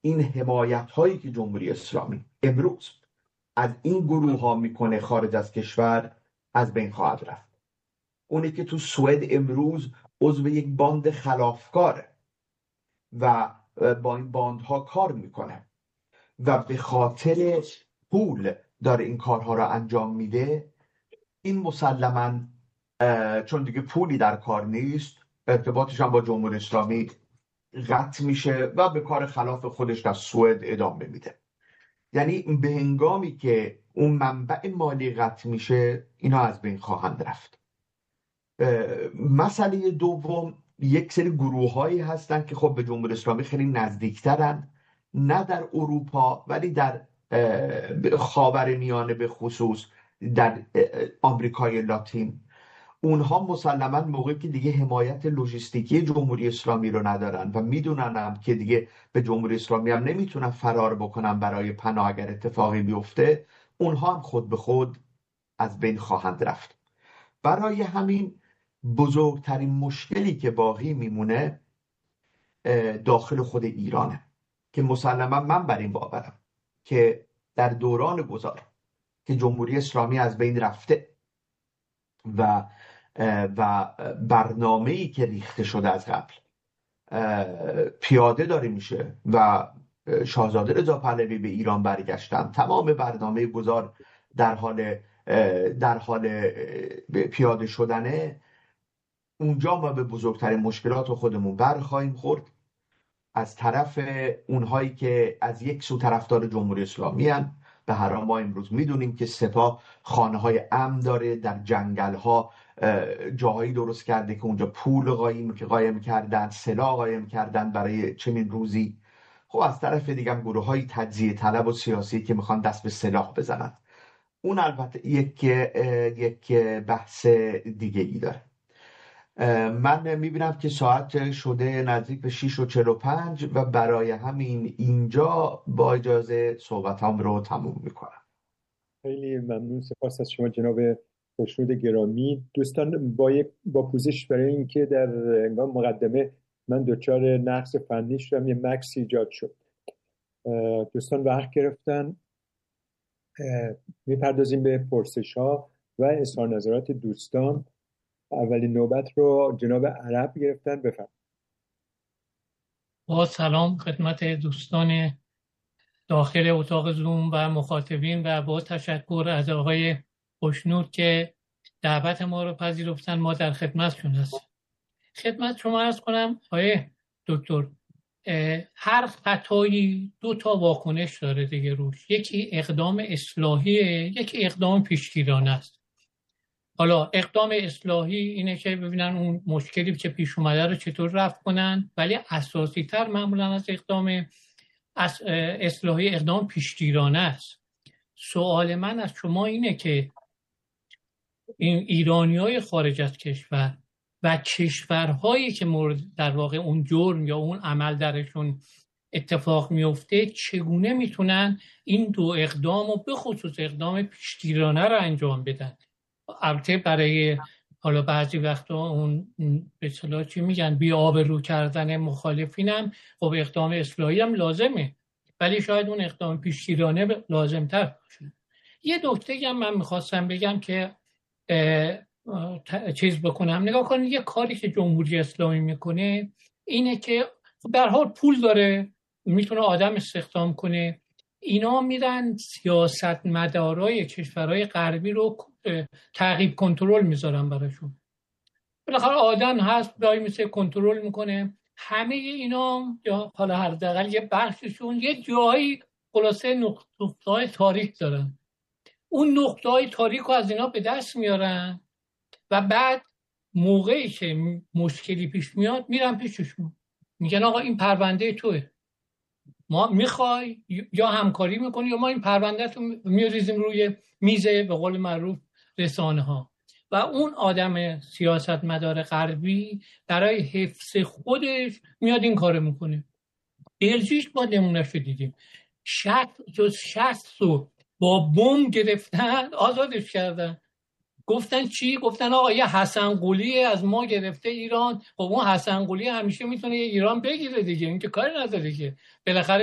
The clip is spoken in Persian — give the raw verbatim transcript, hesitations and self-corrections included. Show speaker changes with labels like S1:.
S1: این حمایت هایی که جمهوری اسلامی امروز از این گروه ها میکنه خارج از کشور از بین خواهد رفت. اونی که تو سوئد امروز عضو یک باند خلافکاره و با این باندها کار میکنه و به خاطر پول داره این کارها را انجام میده، این مسلماً چون دیگه پولی در کار نیست، ارتباطش هم با جمهوری اسلامی قطع میشه و به کار خلاف خودش در سوئد ادامه میده. یعنی به هنگامی که اون منبع مالی قطع میشه، اینا از بین خواهند رفت. مسئله دوم، یک سری گروه هایی هستن که خب به جمهوری اسلامی خیلی نزدیکترن، نه در اروپا ولی در خاورمیانه، به خصوص در آمریکای لاتین. اونها مسلماً موقعی که دیگه حمایت لوجستیکی جمهوری اسلامی رو ندارن و میدونن هم که دیگه به جمهوری اسلامی هم نمیتونن فرار بکنن برای پناه اگر اتفاقی بیفته، اونها هم خود به خود از بین خواهند رفت. برای همین بزرگترین مشکلی که باقی میمونه داخل خود ایرانه که مسلماً من بر این باورم که در دوران گذار که جمهوری اسلامی از بین رفته و و برنامه‌ای که ریخته شده از قبل پیاده داره میشه و شاهزاده رضا پهلوی به ایران برگشتن، تمام برنامه گذار در حال در حال پیاده شدنه، اونجا ما به بزرگترین مشکلات خودمون برخواهیم خورد. از طرف اونهایی که از یک سو طرفدار جمهوری اسلامی هستند، به هر حال ما امروز میدونیم که سپاه خانه های امن داره، در جنگل ها جاهایی درست کرده که اونجا پول قایم که قایم کردن، سلاح قایم کردن برای چنین روزی. خب از طرف دیگه هم گروه های تجزیه طلب و سیاسی که میخوان دست به سلاح بزنن. اون البته یک یک بحث دیگه ای داره. من میبینم که ساعت شده نزدیک به شش و چهل و پنج و برای همین اینجا با اجازه صحبتام رو تموم میکنم.
S2: خیلی ممنون، سپاس از شما جناب خوشنود گرامی. دوستان، با یک با پوزش برای اینکه در هنگام مقدمه من دچار نقص فنی شدم، یه مکس ایجاد شد. دوستان وقت گرفتن، میپردازیم به پرسش ها و اظهار نظرات دوستان. اولین نوبت رو جناب عرب گرفتن. بفرمایید.
S3: با سلام خدمت دوستان داخل اتاق زوم و مخاطبین و با تشکر از آقای خوشنود که دعوت ما رو پذیرفتن. ما در خدمتشون هستیم. خدمت شما عرض کنم آقای دکتر، هر خطایی دو تا واکنش داره دیگه روش. یکی اقدام اصلاحیه، یکی اقدام پیشگیرانه است. حالا اقدام اصلاحی اینه که ببینن اون مشکلی که پیش اومده رو چطور رفع کنن، ولی اساسی تر معمولا از اقدام اصلاحی اقدام پیشگیرانه است. سوال من از شما اینه که این ایرانیای خارج از کشور و کشورهایی که مورد در واقع اون جرم یا اون عمل درشون اتفاق میفته چگونه میتونن این دو اقدام و به خصوص اقدام پیشگیرانه رو انجام بدن؟ البته برای حالا بعضی وقتا اون به اصطلاح چی میگن بی آبرو کردن مخالفینم خب اقدام اصلاحی هم لازمه، ولی شاید اون اقدام پیشگیرانه لازم تر باشه. یه نکته هم من میخواستم بگم که چیز بکنم. نگاه کنید، یه کاری که جمهوری اسلامی میکنه اینه که به هر حال پول داره، میتونه آدم استخدام کنه. اینا میرن سیاستمدارای کشورهای غربی رو تعقیب کنترل میذارن براشون. بالاخره آدم هست دایی میشه کنترل میکنه. همه اینا یا حالا هر دقیقا یه بخششون یه جایی خلاصه نقطه‌های تاریک دارن. اون نقطه‌های تاریک رو از اینا به دست میارن و بعد موقعی که مشکلی پیش میاد میرن پیششون میگن آقا این پرونده توه، ما میخوای یا همکاری میکنی یا ما این پرونده تو میریزیم روی میزه به قول معروف رسانه ها. و اون آدم سیاستمدار غربی برای حفظ خودش میاد این کارو میکنه. بلژیک ما نمونهشو دیدیم، شصت جز شصت رو با بم گرفتن آزادش کردن. گفتن چی؟ گفتن آقا یه حسن قلی از ما گرفته ایران. خب اون حسن قلی همیشه میتونه یه ایران بگیره دیگه، این که کاری نداره که. بالاخره